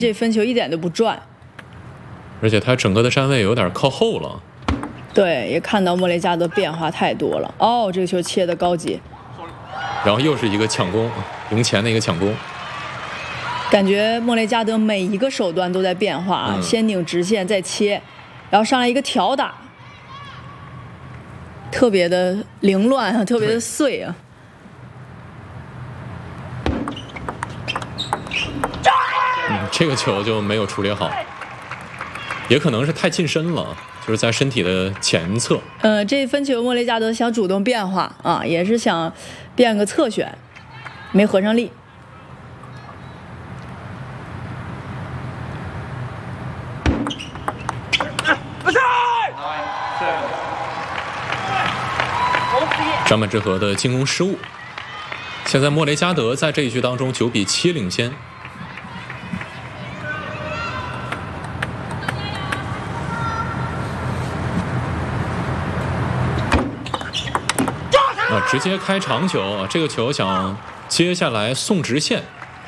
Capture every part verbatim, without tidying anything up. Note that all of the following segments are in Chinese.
这分球一点都不转， 而且他整个的站位有点靠后了。 对，也看到莫雷加德变化太多了。哦，这个球切的高级， 然后又是一个抢攻，赢前的一个抢攻。 感觉莫雷加德每一个手段都在变化啊，嗯、先顶直线再切，然后上来一个挑打，特别的凌乱啊，特别的碎啊。 嗯，这个球就没有处理好，也可能是太近身了，就是在身体的前侧。 呃，这分球莫雷加德想主动变化啊，也是想变个侧旋，没合上力。 张本智和的进攻失误，现在莫雷加德在这一局当中九比七领先。啊，直接开长球，这个球想接下来送直线，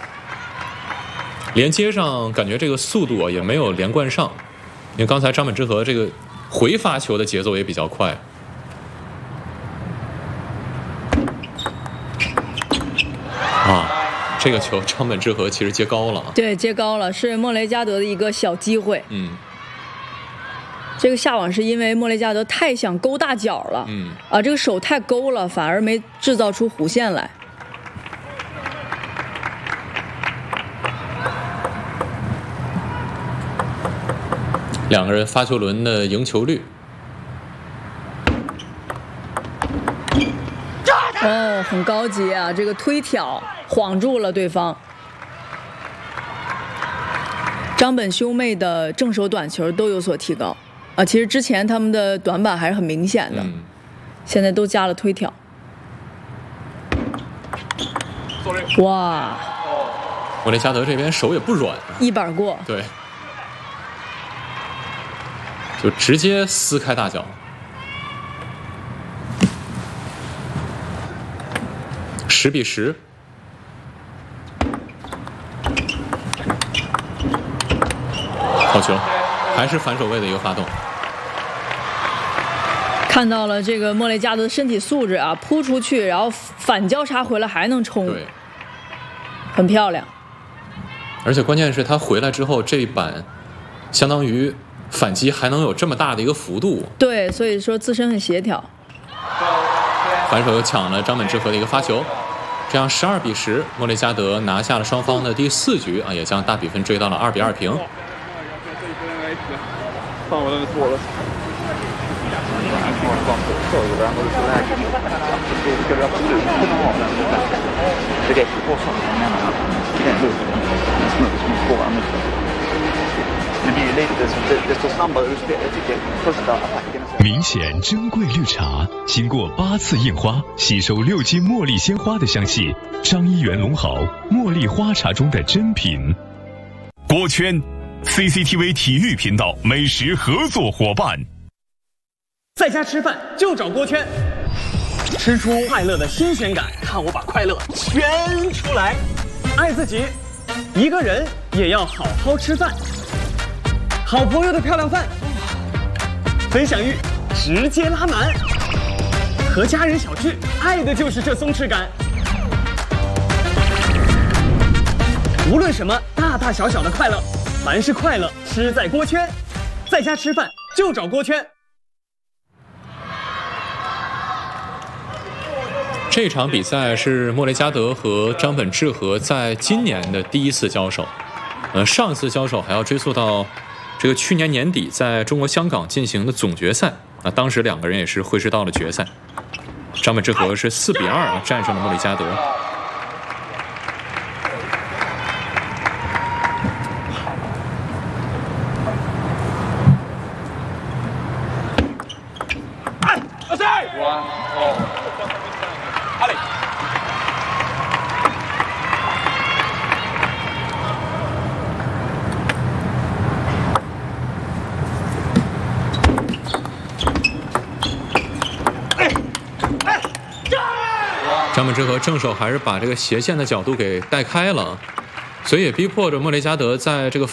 连接上感觉这个速度啊也没有连贯上，因为刚才张本智和这个回发球的节奏也比较快。啊，这个球张本智和其实接高了， 对，接高了，是莫雷加德的一个小机会。 嗯。 这个下网是因为莫雷加德太想勾大脚了， 嗯， 啊，这个手太勾了，反而没制造出弧线来。 两个人发球轮的赢球率。 哦，很高级啊！这个推挑晃住了对方。张本兄妹的正手短球都有所提高。啊，其实之前他们的短板还是很明显的， 嗯、 现在都加了推挑。哇！ 莫雷加德这边手也不软， 一板过。 对，就直接撕开大脚。十比十。好球！还是反手位的一个发动， 看到了这个莫雷加德的身体素质啊，扑出去，然后反交叉回来还能冲， 对， 很漂亮。 而且关键是他回来之后，这一板相当于反击还能有这么大的一个幅度， 对，所以说自身很协调。 反手又抢了张本智和的一个发球，这样十二比十，莫雷加德拿下了双方的第四局啊，也将大比分追到了二比二平。 Fan vad den är svårast. Då ska du absolut kunna ha den direkt på sådana menar den luften snurrar som svåra mycket. Men det är ju lite som det, det står snabbare ur spelet. Jag tycker första attacken är så. 明显珍贵绿茶经过八次印花，吸收六斤茉莉鲜花的香气，张一元龙豪茉莉花茶中的珍品。锅圈 C C T V 体育频道美食合作伙伴。 在家吃饭就找锅圈，吃出快乐的新鲜感，看我把快乐圈出来。爱自己，一个人也要好好吃饭。好朋友的漂亮饭，分享欲直接拉满。和家人小聚，爱的就是这松弛感。无论什么大大小小的快乐，凡是快乐，吃在锅圈。在家吃饭就找锅圈。 这场比赛是莫雷加德和张本智和在今年的第一次交手，呃，上一次交手还要追溯到这个去年年底在中国香港进行的总决赛，啊，当时两个人也是会师到了决赛，张本智和是四比二战胜了莫雷加德。张本智和正手还是把这个斜线的角度给带开了， 所以也逼迫着莫雷加德在这个